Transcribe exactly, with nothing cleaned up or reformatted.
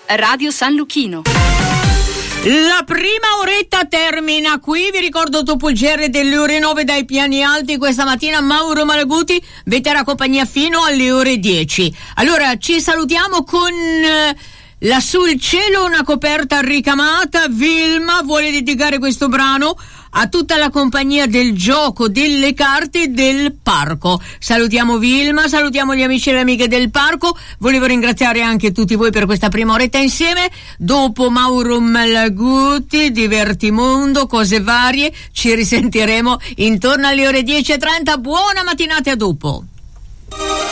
Radio San Luchino. La prima oretta termina qui, vi ricordo dopo il G R delle ore nove dai piani alti. Questa mattina Mauro Malaguti vi terrà compagnia fino alle ore dieci. Allora ci salutiamo con eh, Lassù il cielo, una coperta ricamata. Vilma vuole dedicare questo brano a tutta la compagnia del gioco delle carte del parco. Salutiamo Vilma, salutiamo gli amici e le amiche del parco. Volevo ringraziare anche tutti voi per questa prima oretta insieme. Dopo Mauro Malaguti, Divertimondo, cose varie, ci risentiremo intorno alle ore dieci e trenta. Buona mattinata, a dopo.